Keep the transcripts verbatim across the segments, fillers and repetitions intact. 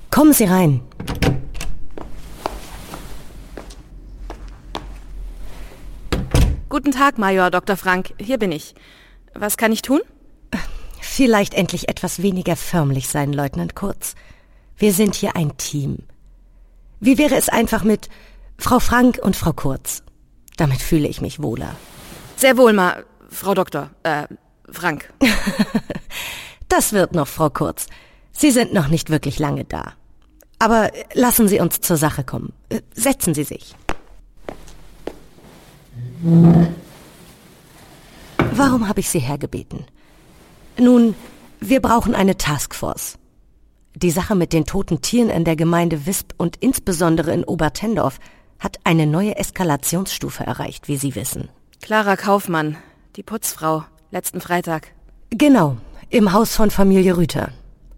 Kommen Sie rein. Guten Tag, Major Doktor Frank. Hier bin ich. Was kann ich tun? Vielleicht endlich etwas weniger förmlich sein, Leutnant Kurz. Wir sind hier ein Team. Wie wäre es einfach mit Frau Frank und Frau Kurz? Damit fühle ich mich wohler. Sehr wohl, Ma... Frau Doktor, äh, Frank. Das wird noch, Frau Kurz. Sie sind noch nicht wirklich lange da. Aber lassen Sie uns zur Sache kommen. Setzen Sie sich. Warum habe ich Sie hergebeten? Nun, wir brauchen eine Taskforce. Die Sache mit den toten Tieren in der Gemeinde Wisp und insbesondere in Obertendorf hat eine neue Eskalationsstufe erreicht, wie Sie wissen. Clara Kaufmann, die Putzfrau, letzten Freitag. Genau, im Haus von Familie Rüther.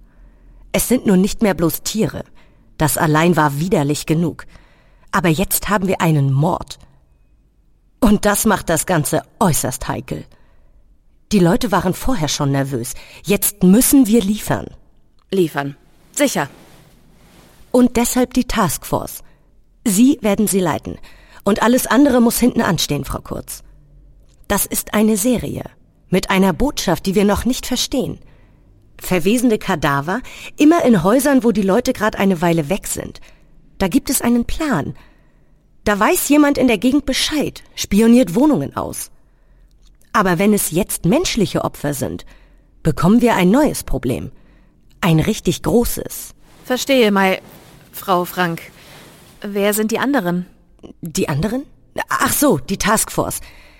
Es sind nun nicht mehr bloß Tiere. Das allein war widerlich genug. Aber jetzt haben wir einen Mord. Und das macht das Ganze äußerst heikel. Die Leute waren vorher schon nervös. Jetzt müssen wir liefern. Liefern. Sicher. Und deshalb die Taskforce. Sie werden sie leiten. Und alles andere muss hinten anstehen, Frau Kurz. Das ist eine Serie. Mit einer Botschaft, die wir noch nicht verstehen. Verwesende Kadaver, immer in Häusern, wo die Leute gerade eine Weile weg sind. Da gibt es einen Plan. Da weiß jemand in der Gegend Bescheid, spioniert Wohnungen aus. Aber wenn es jetzt menschliche Opfer sind, bekommen wir ein neues Problem. Ein richtig großes. Verstehe, Mai... Frau Frank. Wer sind die anderen? Die anderen? Ach so, die Taskforce.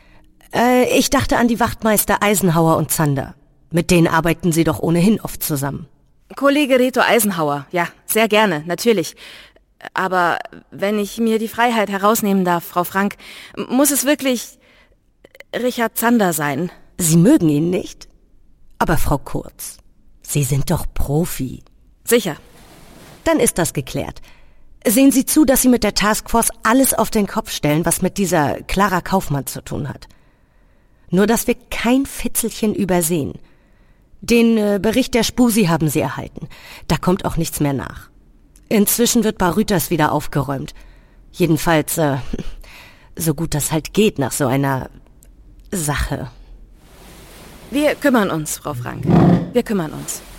Äh, ich dachte an die Wachtmeister Eisenhauer und Zander. Mit denen arbeiten Sie doch ohnehin oft zusammen. Kollege Reto Eisenhauer. Ja, sehr gerne, natürlich. Aber wenn ich mir die Freiheit herausnehmen darf, Frau Frank, muss es wirklich Richard Zander sein. Sie mögen ihn nicht? Aber Frau Kurz, Sie sind doch Profi. Sicher. Dann ist das geklärt. Sehen Sie zu, dass Sie mit der Taskforce alles auf den Kopf stellen, was mit dieser Clara Kaufmann zu tun hat. Nur, dass wir kein Fitzelchen übersehen. Den äh, Bericht der Spusi haben Sie erhalten. Da kommt auch nichts mehr nach. Inzwischen wird Barüters wieder aufgeräumt. Jedenfalls, äh, so gut das halt geht nach so einer Sache. Wir kümmern uns, Frau Frank. Wir kümmern uns.